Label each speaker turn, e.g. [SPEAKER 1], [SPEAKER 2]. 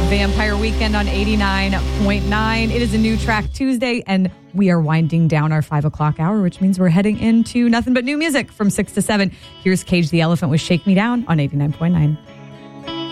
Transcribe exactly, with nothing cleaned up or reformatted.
[SPEAKER 1] Vampire Weekend on eighty-nine point nine. It is a new track Tuesday, and we are winding down our five o'clock hour, which means we're heading into nothing but new music from six to seven. Here's Cage the Elephant with Shake Me Down on eighty-nine point nine.